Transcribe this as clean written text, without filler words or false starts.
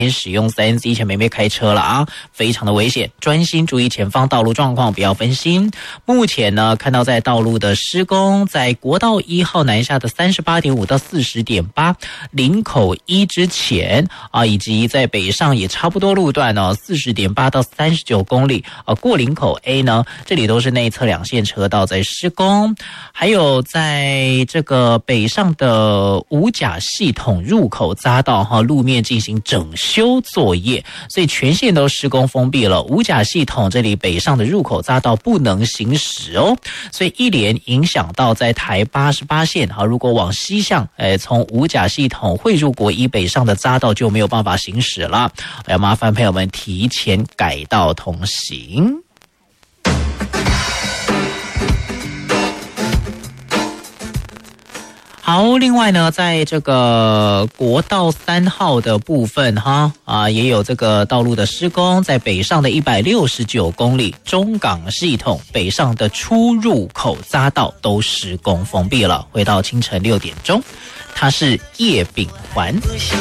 使用3C 前面别开车了啊，非常的危险，专心注意前方道路状况，不要分心。目前呢，看到在道路的施工，在国道1号南下的 38.5 到 40.8 林口1之前啊，以及在北上也差不多路段呢 40.8 到39公里过林口 A 呢，这里都是内侧2线车道在施工。还有在这个北上的五甲系统入口匝道路面进行整修作业，所以全线都施工封闭了。五甲系统这里北上的入口匝道不能行驶哦，所以一连影响到在台88线如果往西向从五甲系统汇入国一北上的匝道就没有办法行驶了，要麻烦朋友们提前改道通行。好，另外呢，在这个国道3号的部分也有这个道路的施工，在北上的169公里中港系统北上的出入口匝道都施工封闭了，回到清晨6点钟，它是叶秉环。